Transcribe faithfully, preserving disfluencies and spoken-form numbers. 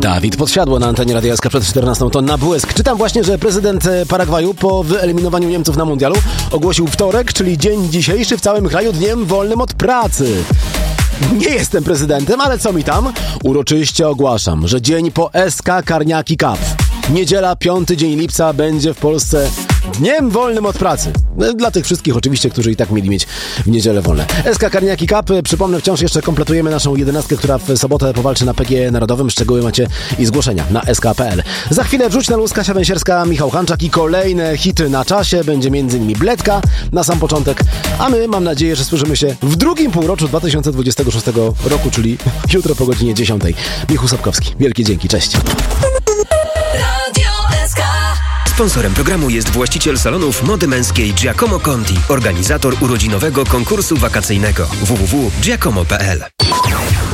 Dawid Podsiadło na antenie Radia S K przed czternastą, to na błysk. Czytam właśnie, że prezydent Paragwaju po wyeliminowaniu Niemców na mundialu ogłosił wtorek, czyli dzień dzisiejszy w całym kraju dniem wolnym od pracy. Nie jestem prezydentem, ale co mi tam? Uroczyście ogłaszam, że dzień po S K Karniaki Cup. Niedziela, piąty dzień lipca będzie w Polsce dniem wolnym od pracy. Dla tych wszystkich oczywiście, którzy i tak mieli mieć w niedzielę wolne. S K Karniaki Cup, przypomnę, wciąż jeszcze kompletujemy naszą jedenastkę, która w sobotę powalczy na P G E Narodowym. Szczegóły macie i zgłoszenia na s k kropka p l. Za chwilę wrzuć na luz Kasia Węsierska, Michał Hanczak i kolejne hity na czasie. Będzie między innymi Bledka na sam początek, a my mam nadzieję, że słyszymy się w drugim półroczu dwa tysiące dwudziestego szóstego roku, czyli jutro po godzinie dziesiątej. Michał Sapkowski, wielkie dzięki, cześć. Sponsorem programu jest właściciel salonów mody męskiej Giacomo Conti, organizator urodzinowego konkursu wakacyjnego w w w kropka giacomo kropka p l.